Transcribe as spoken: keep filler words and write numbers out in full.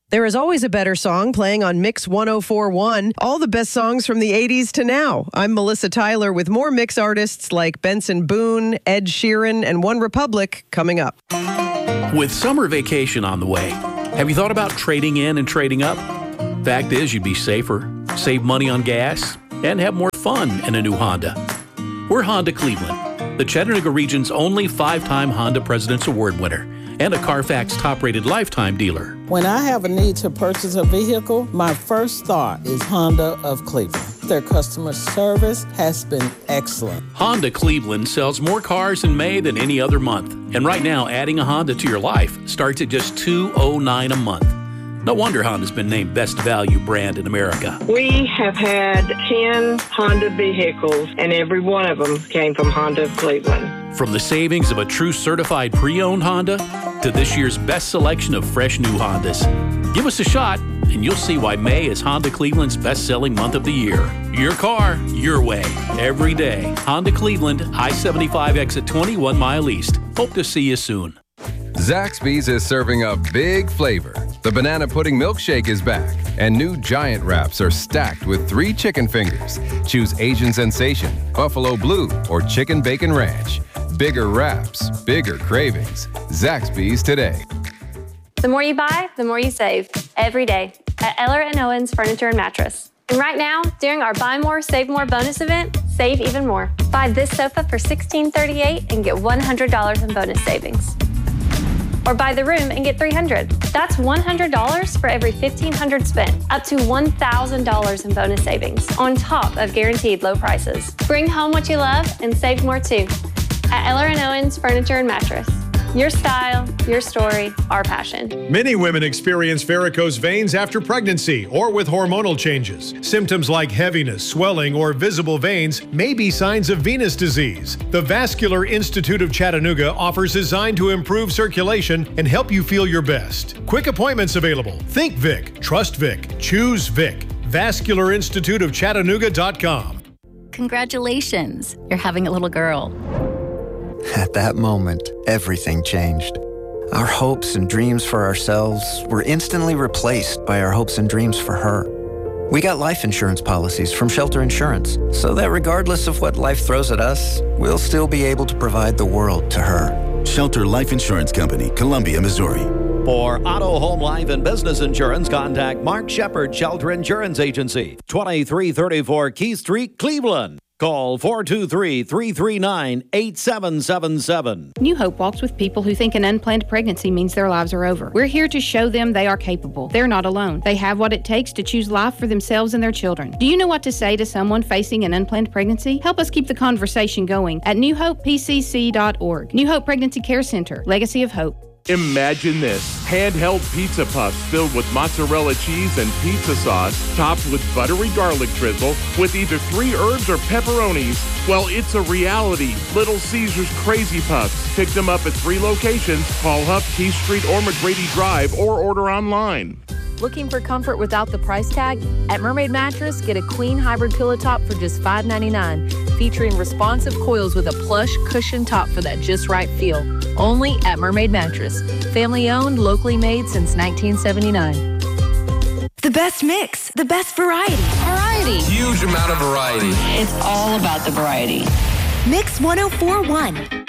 There is always a better song playing on Mix one oh four point one. All the best songs from the eighties to now. I'm Melissa Tyler with more Mix artists like Benson Boone, Ed Sheeran, and One Republic coming up. With summer vacation on the way, have you thought about trading in and trading up? Fact is, you'd be safer, save money on gas, and have more fun in a new Honda. We're Honda Cleveland, the Chattanooga region's only five-time Honda President's Award winner and a Carfax top-rated lifetime dealer. When I have a need to purchase a vehicle, my first thought is Honda of Cleveland. Their customer service has been excellent. Honda Cleveland sells more cars in May than any other month. And right now, adding a Honda to your life starts at just two hundred nine dollars a month. No wonder Honda's been named Best Value Brand in America. We have had ten Honda vehicles, and every one of them came from Honda of Cleveland. From the savings of a true certified pre-owned Honda to this year's best selection of fresh new Hondas. Give us a shot, and you'll see why May is Honda Cleveland's best-selling month of the year. Your car, your way, every day. Honda Cleveland, I seventy-five exit twenty, one mile east. Hope to see you soon. Zaxby's is serving up big flavor. The banana pudding milkshake is back, and new giant wraps are stacked with three chicken fingers. Choose Asian Sensation, Buffalo Blue, or Chicken Bacon Ranch. Bigger wraps, bigger cravings. Zaxby's today. The more you buy, the more you save. Every day at Eller and Owens Furniture and Mattress. And right now, during our Buy More, Save More bonus event, save even more. Buy this sofa for sixteen thirty-eight and get one hundred dollars in bonus savings. Or buy the room and get three hundred dollars. That's one hundred dollars for every fifteen hundred dollars spent. Up to one thousand dollars in bonus savings on top of guaranteed low prices. Bring home what you love and save more too. At Eller and Owens Furniture and Mattress. Your style, your story, our passion. Many women experience varicose veins after pregnancy or with hormonal changes. Symptoms like heaviness, swelling, or visible veins may be signs of venous disease. The Vascular Institute of Chattanooga offers Design to improve circulation and help you feel your best. Quick appointments available. Think Vic, trust Vic, choose Vic. vascular institute of chattanooga dot com. Congratulations, you're having a little girl. At that moment, everything changed. Our hopes and dreams for ourselves were instantly replaced by our hopes and dreams for her. We got life insurance policies from Shelter Insurance, so that regardless of what life throws at us, we'll still be able to provide the world to her. Shelter Life Insurance Company, Columbia, Missouri. For auto, home, life, and business insurance, contact Mark Shepard, Shelter Insurance Agency, twenty-three thirty-four Key Street, Cleveland. Call four two three, three three nine, eight seven seven seven. New Hope walks with people who think an unplanned pregnancy means their lives are over. We're here to show them they are capable. They're not alone. They have what it takes to choose life for themselves and their children. Do you know what to say to someone facing an unplanned pregnancy? Help us keep the conversation going at new hope p c c dot org. New Hope Pregnancy Care Center, Legacy of Hope. Imagine this, handheld pizza puffs filled with mozzarella cheese and pizza sauce, topped with buttery garlic drizzle, with either three herbs or pepperonis. Well, it's a reality. Little Caesars Crazy Puffs. Pick them up at three locations. Call Huff, Key Street, or McGrady Drive, or order online. Looking for comfort without the price tag? At Mermaid Mattress, get a queen hybrid pillow top for just five ninety-nine, featuring responsive coils with a plush cushion top for that just right feel. Only at Mermaid Mattress. Family owned, locally made since nineteen seventy-nine. The best mix, the best variety. Variety. Huge amount of variety. It's all about the variety. Mix one oh four point one.